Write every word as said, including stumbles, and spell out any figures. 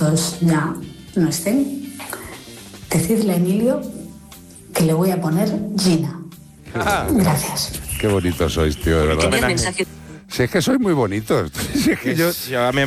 estos ya no estén, decidle a Emilio que le voy a poner Gina. Ah, Gracias. qué bonitos sois, tío, de verdad. Enviar mensaje. Si es que sois muy bonitos. Si es que yo... Yo a mí